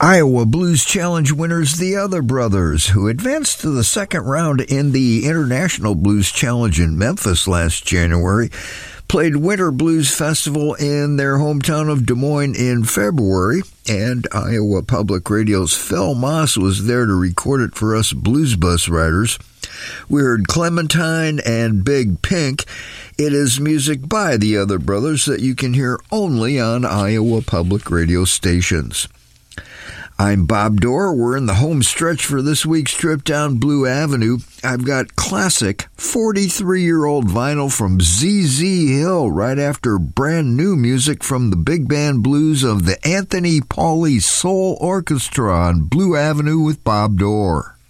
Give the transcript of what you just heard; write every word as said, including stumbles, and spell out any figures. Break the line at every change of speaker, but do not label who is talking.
Iowa Blues Challenge winners the Other Brothers, who advanced to the second round in the International Blues Challenge in Memphis last January, played Winter Blues Festival in their hometown of Des Moines in February, and Iowa Public Radio's Phil Moss was there to record it for us Blues Bus riders. We heard Clementine and Big Pink. It is music by the Other Brothers that you can hear only on Iowa Public Radio stations. I'm Bob Dorr. We're in the home stretch for this week's trip down Blue Avenue. I've got classic forty-three-year-old vinyl from Z Z Hill right after brand new music from the big band blues of the Anthony Pauley Soul Orchestra on Blue Avenue with Bob Dorr.